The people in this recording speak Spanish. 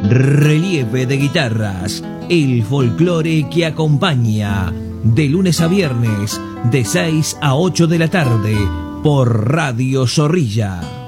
Relieve de guitarras, el folclore que acompaña. De lunes a viernes, de 6 a 8 de la tarde, por Radio Zorrilla.